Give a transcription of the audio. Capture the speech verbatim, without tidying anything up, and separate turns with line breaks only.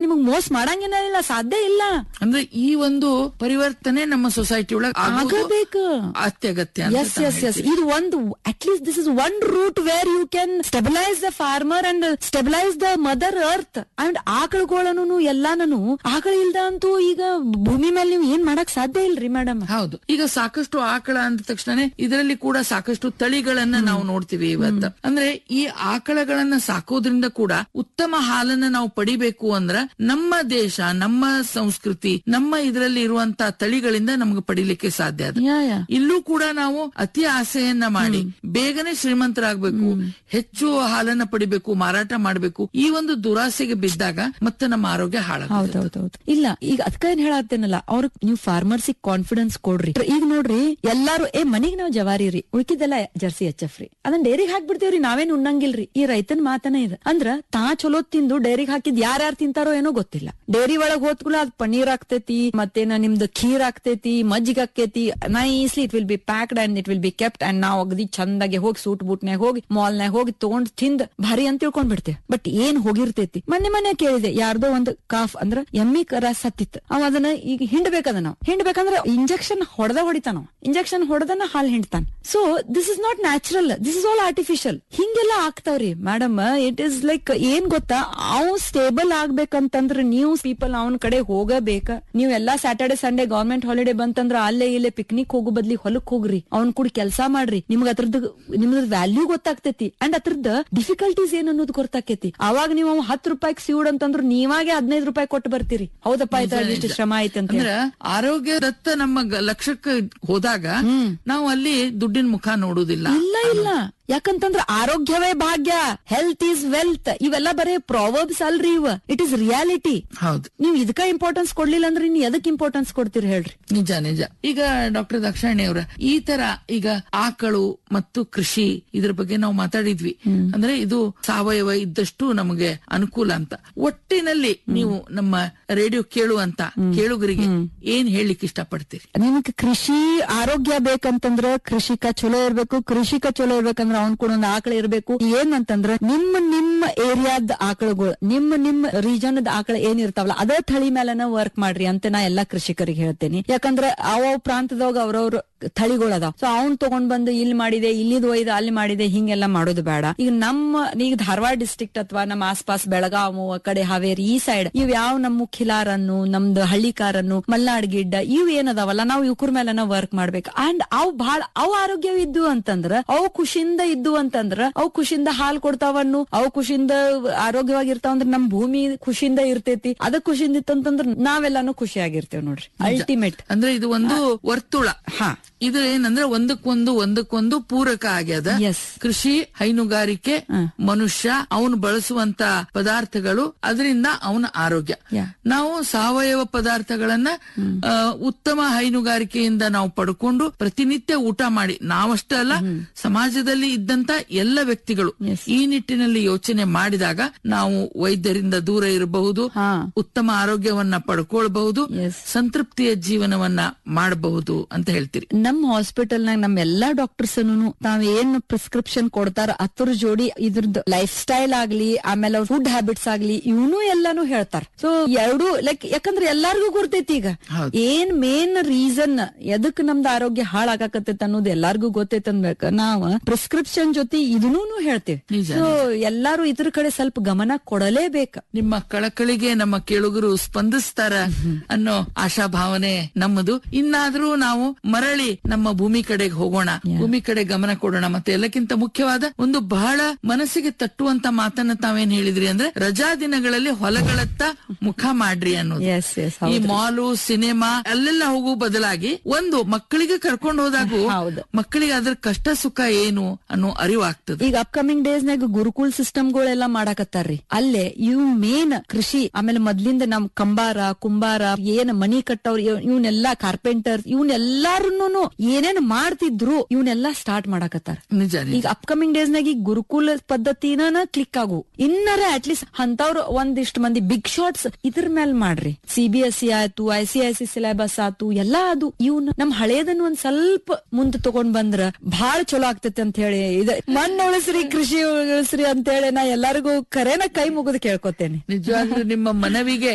ನಿಮಗ್ ಮೋಸ ಮಾಡಂಗೇನಿಲ್ಲ, ಸಾಧ್ಯ ಇಲ್ಲ.
ಅಂದ್ರೆ ಈ ಒಂದು ಪರಿವರ್ತನೆ ನಮ್ಮ ಸೊಸೈಟಿ ಒಳಗೆ
ಆಗಬೇಕು,
ಅತ್ಯಗತ್ಯ.
ಎಸ್ ಎಸ್ ಎಸ್ ಇದು ಒಂದು at least this is one root where you can stabilise the farmer and stabilise the mother earth and ಆಕಳುಗಳನ್ನು ಎಲ್ಲಾನು. ಆಕಳ ಇಲ್ದ ಅಂತೂ ಈಗ ಭೂಮಿ ಮೇಲೆ ನೀವು ಏನ್ ಮಾಡಕ್ ಸಾಧ್ಯ ಇಲ್ರಿ ಮೇಡಮ್.
ಹೌದು, ಈಗ ಸಾಕಷ್ಟು ಆಕಳ ಅಂದ ತಕ್ಷಣ ಇದರಲ್ಲಿ ಕೂಡ ಸಾಕಷ್ಟು ತಳಿಗಳನ್ನ ನಾವು ನೋಡ್ತೀವಿ ಇವತ್ತು. ಅಂದ್ರೆ ಈ ಆಕಳಗಳನ್ನ ಸಾಕೋದ್ರಿಂದ ಕೂಡ ಉತ್ತಮ ಹಾಲನ್ನ ನಾವು ಪಡಿಬೇಕು ಅಂದ್ರ ನಮ್ಮ ದೇಶ, ನಮ್ಮ ಸಂಸ್ಕೃತಿ, ನಮ್ಮ ಇದರಲ್ಲಿ ಇರುವಂತ ತಳಿಗಳಿಂದ ನಮ್ಗೆ ಪಡಿಲಿಕ್ಕೆ ಸಾಧ್ಯ ಅದ. ಇಲ್ಲೂ ಕೂಡ ನಾವು ಅತಿ ಆಸೆಯನ್ನ ಮಾಡಿ ಬೇಗನೆ ಶ್ರೀಮಂತರಾಗಬೇಕು, ಹೆಚ್ಚು ಹಾಲನ್ನ ಪಡಿಬೇಕು, ಮಾರಾಟ ಮಾಡಬೇಕು, ಈ ಒಂದು ದುರಾಸೆಗೆ ಬಿದ್ದಾಗ ಮತ್ತೆ ನಮ್ಮ ಆರೋಗ್ಯ ಹಾಳಾಗುತ್ತೆ.
ಇಲ್ಲ ಈಗ ಅದಕ್ಕ ಏನ್ ಹೇಳತ್ತೇನಲ್ಲ, ಅವ್ರ ನೀವು ಫಾರ್ಮರ್ಸ್ ಕಾನ್ಫಿಡೆನ್ಸ್ ಕೊಡ್ರಿ. ಈಗ ನೋಡ್ರಿ ಎಲ್ಲಾರು ಏ ಮನಿಗ್ ನಾವ್ ಜವಾರಿ ರೀ, ಉಳ್ಕಿದ್ದೆಲ್ಲ ಜರ್ಸಿ ಎಚ್ ಎಫ್ ರೀ, ಅದನ್ನ ಡೈರಿಗೆ ಹಾಕ್ಬಿಡ್ತೇವ್ರಿ, ನಾವೇನ್ ಉಣ್ಣಂಗಿಲ್ರಿ. ಈ ರೈತನ ಮಾತನೇ ಇದೆ. ಅಂದ್ರ ತಾ ಚಲೋ ತಿಂದು ಡೈರಿಗೆ ಹಾಕಿದ್ ಯಾರ್ಯಾರು ತಿಂತಾರೋ ಏನೋ ಗೊತ್ತಿಲ್ಲ. ಡೈರಿ ಒಳಗ್ ಹೋದ್ಕೂಲ ಅದ್ ಪನ್ನೀರ್ ಆಗ್ತೈತಿ, ಮತ್ತೇನ ನಿಮ್ದು ಖೀರ್ ಆಗ್ತೈತಿ, ಮಜ್ಜಿಗೆ ಆಕೇತಿ, nicely it will be packed and it will be kept and ನಾವ್ ಅಗದಿ ಚಂದಾಗಿ ಹೋಗಿ ಸೂಟ್ ಬೂಟ್ನ್ಯಾಗ ಹೋಗಿ ಮಾಲ್ನ್ಯಾಗ ಹೋಗಿ ತಗೊಂಡ್ ತಿಂದ್ ಭಾರಿ ಅಂತ ತಿಳ್ಕೊಂಡ್ ಬಿಡ್ತೇವೆ. ಬಟ್ ಏನ್ ಹೋಗಿರ್ತೈತಿ. ಮೊನ್ನೆ ಮನೆ ಕೇಳಿದೆ, ಯಾರ್ದೋ ಒಂದು ಕಾಫ್ ಅಂದ್ರ ಎಮ್ಮಿ ಕರ ಸತ್ತಿತ್ತು, ಅವ ಅದನ್ನ ಈಗ ಹಿಂಡ್ಬೇಕದ ನಾವು ಹಿಂಡ್ಬೇಕಂದ್ರ ಇಂಜೆಕ್ಷನ್ ಹೊಡೆದ ಹೊಡಿತಾನ, injection ಹೊಡೆದನ hall ಹಿಂಡ್ತಾನ. So this is not natural, this is all artificial. ಹಿಂಗೆಲ್ಲಾ ಆಗ್ತಾವ್ರಿ ಮೇಡಮ್. ಇಟ್ ಇಸ್ ಲೈಕ್ ಏನ್ ಗೊತ್ತಾ, ಅವ್ ಸ್ಟೇಬಲ್ ಆಗ್ಬೇಕಂತಂದ್ರ ನೀವು ಪೀಪಲ್ ಅವನ್ ಕಡೆ ಹೋಗಬೇಕ. ನೀವ್ ಎಲ್ಲಾ ಸ್ಯಾಟರ್ಡೆ ಸಂಡೇ ಗವರ್ಮೆಂಟ್ ಹಾಲಿಡೇ ಬಂತಂದ್ರ ಅಲ್ಲೇ ಇಲ್ಲೇ ಪಿಕ್ನಿಕ್ ಹೋಗೋ ಬದ್ಲಿ ಹೊಲಕ್ ಹೋಗ್ರಿ, ಅವ್ನ್ ಕೂಡ ಕೆಲಸ ಮಾಡ್ರಿ. ನಿಮ್ಗ ಅದ್ರದ್ದು ನಿಮ್ದ ವ್ಯಾಲ್ಯೂ ಗೊತ್ತಾಗ್ತೈತಿ ಅಂಡ್ ಅದ್ರದ್ದು ಡಿಫಿಕಲ್ಟೀಸ್ ಏನ್ ಅನ್ನೋದು ಗೊತ್ತಾಕೇತಿ. ಅವಾಗ ನೀವು ಹತ್ತು ರೂಪಾಯಿಗೆ ಸಿವುಡ್ ಅಂತಂದ್ರು ನೀವಾಗೆ ಹದಿನೈದು ರೂಪಾಯಿ ಕೊಟ್ಟು ಬರ್ತೀರಿ. ಹೌದಪ್ಪ ಆಯ್ತಾ, ಇಷ್ಟು ಶ್ರಮ ಐತಿ ಅಂತ.
ಆರೋಗ್ಯದತ್ತ ನಮ್ಮ ಲಕ್ಷ್ಯಕ್ಕೆ ಹೋದಾಗ ನಾವು ಅಲ್ಲಿ ದುಡ್ಡಿನ ಮುಖ ನೋಡುದಿಲ್ಲ.
ಇಲ್ಲ ಇಲ್ಲ, ಯಾಕಂತಂದ್ರ ಆರೋಗ್ಯವೇ ಭಾಗ್ಯ, ಹೆಲ್ತ್ ಈಸ್ ವೆಲ್ತ್, ಇವೆಲ್ಲ ಬರೇ ಪ್ರಾವರ್ಬ್ಸ್ ಅಲ್ರಿ, ಇವ ಇಟ್ ಇಸ್ ರಿಯಾಲಿಟಿ.
ಹೌದು,
ನೀವ್ ಇದಕ್ಕ ಇಂಪಾರ್ಟೆನ್ಸ್ ಕೊಡ್ಲಿಲ್ಲ ಅಂದ್ರೆ ನೀವ್ ಎದಕ್ ಇಂಪಾರ್ಟೆನ್ಸ್ ಕೊಡ್ತೀರಿ ಹೇಳ್ರಿ.
ನಿಜ ನಿಜ. ಈಗ ಡಾಕ್ಟರ್ ದಾಕ್ಷಾಯಣಿ ಅವರ ಈ ತರ ಈಗ ಆಕಳು ಮತ್ತು ಕೃಷಿ ಇದ್ರ ಬಗ್ಗೆ ನಾವು ಮಾತಾಡಿದ್ವಿ. ಅಂದ್ರೆ ಇದು ಸಾವಯವ ಇದ್ದಷ್ಟು ನಮಗೆ ಅನುಕೂಲ ಅಂತ. ಒಟ್ಟಿನಲ್ಲಿ ನೀವು ನಮ್ಮ ರೇಡಿಯೋ ಕೇಳುವಂತ ಕೇಳುಗರಿಗೆ ಏನ್ ಹೇಳಲಿಕ್ಕೆ ಇಷ್ಟಪಡ್ತೀರಿ?
ನಿಮ್ಗೆ ಕೃಷಿ ಆರೋಗ್ಯ ಬೇಕಂತಂದ್ರ ಕೃಷಿಕ ಚಲೋ ಇರ್ಬೇಕು, ಕೃಷಿಕ ಚಲೋ ಇರ್ಬೇಕಂದ್ರ ಅವ್ನ್ ಕೂಡ ಒಂದು ಆಕಳ ಇರ್ಬೇಕು. ಏನಂತಂದ್ರ ನಿಮ್ಮ ನಿಮ್ಮ ಏರಿಯಾದ ಆಕಳುಗಳು, ನಿಮ್ಮ ನಿಮ್ಮ ರೀಜನ್ ಆಕಳ ಏನ್ ಇರ್ತಾವಲ್ಲ ಅದೇ ತಳಿ ಮೇಲೆನ ವರ್ಕ್ ಮಾಡ್ರಿ ಅಂತ ನಾ ಎಲ್ಲಾ ಕೃಷಿಕರಿಗೆ ಹೇಳ್ತೇನೆ. ಯಾಕಂದ್ರ ಅವ ಪ್ರಾಂತದಾಗ ಅವ್ರವ್ರ ತಳಿಗಳು ಅದಾವ. ಸೊ ಅವ್ನ್ ತಗೊಂಡ್ ಬಂದು ಇಲ್ಲಿ ಮಾಡಿದೆ, ಇಲ್ಲಿದ್ ಒಯ್ದು ಅಲ್ಲಿ ಮಾಡಿದೆ, ಹಿಂಗೆಲ್ಲಾ ಮಾಡೋದು ಬೇಡ. ಈಗ ನಮ್ಮ ಈಗ ಧಾರವಾಡ ಡಿಸ್ಟ್ರಿಕ್ಟ್ ಅಥವಾ ನಮ್ಮ ಆಸ್ಪಾಸ್ ಬೆಳಗಾವು ಆ ಕಡೆ ಹಾವೇರಿ ಈ ಸೈಡ್ ಇವ್ ಯಾವ ನಮ್ಮ ಖಿಲಾರನ್ನು, ನಮ್ದು ಹಳ್ಳಿಕಾರನ್ನು, ಮಲ್ನಾಡ್ ಗಿಡ್ಡ ಇವ್ ಏನದಾವಲ್ಲ, ನಾವು ಇವ್ರ ಮೇಲೆನ ವರ್ಕ್ ಮಾಡ್ಬೇಕು. ಅಂಡ್ ಅವ್ ಬಹಳ ಅವ್ ಆರೋಗ್ಯವಿದ್ದು ಅಂತಂದ್ರ, ಅವು ಖುಷಿಯಿಂದ ಇದ್ದು ಅಂತಂದ್ರ, ಅವು ಖುಷಿಯಿಂದ ಹಾಲ್ ಕೊಡ್ತಾವನ್ನು, ಅವು ಖುಷಿಯಿಂದ ಆರೋಗ್ಯವಾಗಿರ್ತಾವ ಅಂದ್ರೆ ನಮ್ ಭೂಮಿ ಖುಷಿಯಿಂದ ಇರ್ತೈತಿ. ಅದ ಖುಷಿಯಿಂದ ಇತ್ತಂತಂದ್ರ ನಾವೆಲ್ಲಾನು ಖುಷಿಯಾಗಿರ್ತೇವ್ ನೋಡ್ರಿ. ಅಲ್ಟಿಮೇಟ್
ಅಂದ್ರೆ ಇದು ಒಂದು ವರ್ತುಳ.
ಹಾ,
ಇದು ಏನಂದ್ರೆ ಒಂದಕ್ಕೊಂದು ಒಂದಕ್ಕೊಂದು ಪೂರಕ ಆಗ್ಯದ. ಕೃಷಿ, ಹೈನುಗಾರಿಕೆ, ಮನುಷ್ಯ ಅವನು ಬಳಸುವಂತ ಪದಾರ್ಥಗಳು, ಅದರಿಂದ ಅವನ ಆರೋಗ್ಯ. ನಾವು ಸಾವಯವ ಪದಾರ್ಥಗಳನ್ನ ಉತ್ತಮ ಹೈನುಗಾರಿಕೆಯಿಂದ ನಾವು ಪಡ್ಕೊಂಡು ಪ್ರತಿನಿತ್ಯ ಊಟ ಮಾಡಿ, ನಾವಷ್ಟೇ ಅಲ್ಲ ಸಮಾಜದಲ್ಲಿ ಇದ್ದಂತ ಎಲ್ಲ ವ್ಯಕ್ತಿಗಳು ಈ ನಿಟ್ಟಿನಲ್ಲಿ ಯೋಚನೆ ಮಾಡಿದಾಗ ನಾವು ವೈದ್ಯರಿಂದ ದೂರ ಇರಬಹುದು, ಉತ್ತಮ ಆರೋಗ್ಯವನ್ನ ಪಡ್ಕೊಳ್ಬಹುದು, ಸಂತೃಪ್ತಿಯ ಜೀವನವನ್ನ ಮಾಡಬಹುದು ಅಂತ ಹೇಳ್ತೀರಿ.
ನಮ್ ಹಾಸ್ಪಿಟಲ್ ನಾಗ ನಮ್ ಎಲ್ಲಾ ಡಾಕ್ಟರ್ಸ್ ತಾವ್ ಏನ್ ಪ್ರಿಸ್ಕ್ರಿಪ್ಷನ್ ಕೊಡ್ತಾರ ಅದ್ರ ಜೋಡಿ ಇದ್ರದ್ದು ಲೈಫ್ ಸ್ಟೈಲ್ ಆಗ್ಲಿ, ಆಮೇಲೆ ಅವ್ರ ಫುಡ್ ಹ್ಯಾಬಿಟ್ಸ್ ಆಗ್ಲಿ, ಇವನು ಎಲ್ಲಾನು ಹೇಳ್ತಾರ. ಸೊ ಎರಡು ಲೈಕ್ ಯಾಕಂದ್ರೆ ಎಲ್ಲಾರ್ಗು ಗೊತ್ತೈತಿ ಈಗ ಏನ್ ಮೇನ್ ರೀಸನ್ ಎದಕ್ ನಮ್ದು ಆರೋಗ್ಯ ಹಾಳಾಗಕತ್ತೈತಿ ಅನ್ನೋದು ಎಲ್ಲಾರ್ಗು ಗೊತ್ತೈತಿ ಅನ್ಬೇಕ. ನಾವ್ ಪ್ರಿಸ್ಕ್ರಿಪ್ಷನ್ ಜೊತೆ ಇದನ್ನೂ ಹೇಳ್ತೇವೆ. ಸೊ ಎಲ್ಲಾರು ಇದ್ರ ಕಡೆ ಸ್ವಲ್ಪ ಗಮನ ಕೊಡಲೇಬೇಕ.
ನಿಮ್ಮ ಕಳಕಳಿಗೆ ನಮ್ಮ ಕೇಳುಗರು ಸ್ಪಂದಿಸ್ತಾರ ಅನ್ನೋ ಆಶಾಭಾವನೆ ನಮ್ಮದು. ಇನ್ನಾದ್ರೂ ನಾವು ಮರಳಿ ನಮ್ಮ ಭೂಮಿ ಕಡೆಗೆ ಹೋಗೋಣ, ಭೂಮಿ ಕಡೆ ಗಮನ ಕೊಡೋಣ. ಮತ್ತೆ ಎಲ್ಲಕ್ಕಿಂತ ಮುಖ್ಯವಾದ ಒಂದು ಬಹಳ ಮನಸ್ಸಿಗೆ ತಟ್ಟುವಂತ ಮಾತನ್ನ ತಾವೇನ್ ಹೇಳಿದ್ರಿ ಅಂದ್ರೆ, ರಜಾ ದಿನಗಳಲ್ಲಿ ಹೊಲಗಳತ್ತ ಮುಖ ಮಾಡ್ರಿ ಅನ್ನೋದು. ಈ ಮಾಲು, ಸಿನಿಮಾ ಅಲ್ಲೆಲ್ಲ ಹೋಗೋ ಬದಲಾಗಿ ಒಂದು ಮಕ್ಕಳಿಗೆ ಕರ್ಕೊಂಡು ಹೋದಾಗೂ ಮಕ್ಕಳಿಗೆ ಅದ್ರ ಕಷ್ಟ ಸುಖ ಏನು ಅನ್ನೋ ಅರಿವು ಆಗ್ತದೆ.
ಈಗ ಅಪ್ಕಮಿಂಗ್ ಡೇಸ್ ನಾಗ ಗುರುಕುಲ್ ಸಿಸ್ಟಮ್ಗಳೆಲ್ಲ ಮಾಡಾಕತ್ತಾರ್ರಿ. ಅಲ್ಲೇ ಇವ್ ಮೇನ್ ಕೃಷಿ, ಆಮೇಲೆ ಮೊದ್ಲಿಂದ ನಮ್ ಕಂಬಾರ, ಕುಂಬಾರ, ಏನ್ ಮನಿ ಕಟ್ಟವ್ರ, ಇವನ್ನೆಲ್ಲಾ ಕಾರ್ಪೆಂಟರ್, ಇವನ್ನೆಲ್ಲಾರುನು ಏನೇನ್ ಮಾಡ್ತಿದ್ರು ಇವನ್ನೆಲ್ಲಾ ಸ್ಟಾರ್ಟ್ ಮಾಡಾಕತ್ತಾರ. ಈಗ ಅಪ್ಕಮಿಂಗ್ ಡೇಸ್ ನಾಗ ಈಗ ಗುರುಕುಲ ಪದ್ಧತಿನ ಕ್ಲಿಕ್ ಆಗು ಇನ್ನರ ಅಟ್ಲೀಸ್ಟ್ ಅಂತವ್ರು ಒಂದಿಷ್ಟು ಮಂದಿ ಬಿಗ್ ಶಾಟ್ಸ್ ಇದ್ರ ಮೇಲ್ ಮಾಡ್ರಿ. ಸಿ ಬಿ ಎಸ್ ಸಿ ಆಯ್ತು, I C I C syllabus ಆಯ್ತು, ಎಲ್ಲಾ ಅದು ಇವ್ನ ನಮ್ ಹಳೇದನ್ನ ಒಂದ್ ಸ್ವಲ್ಪ ಮುಂದ್ ತಗೊಂಡ್ ಬಂದ್ರ ಬಹಳ ಚಲೋ ಆಗ್ತೈತಿ ಅಂತ ಹೇಳಿ ಇದ ಮಣ್ಣು ಉಳಿಸ್ರಿ, ಕೃಷಿ ಉಳಿಸ್ರಿ ಅಂತ ಹೇಳಿ ನಾ ಎಲ್ಲರಿಗೂ ಕರೆನ ಕೈ ಮುಗಿದು ಕೇಳ್ಕೊತೇನೆ.
ನಿಜವಾಗ್ಲೂ ನಿಮ್ಮ ಮನವಿಗೆ